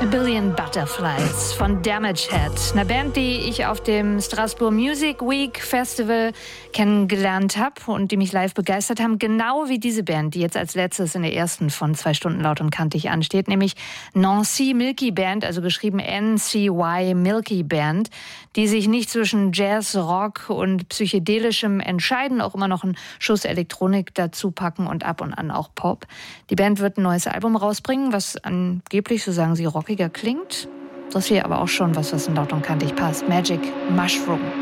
A Billion Butterflies von Damage Head, eine Band, die ich auf dem Strasbourg Music Week Festival kennengelernt habe und die mich live begeistert haben, genau wie diese Band, die jetzt als letztes in der ersten von 2 Stunden laut und kantig ansteht, nämlich Nancy Milky Band, also geschrieben NCY Milky Band, die sich nicht zwischen Jazz, Rock und Psychedelischem entscheiden, auch immer noch einen Schuss Elektronik dazu packen und ab und an auch Pop. Die Band wird ein neues Album rausbringen, was angeblich, so sagen sie, rockiger klingt. Das hier aber auch schon was in laut und kantig passt. Magic Mushroom.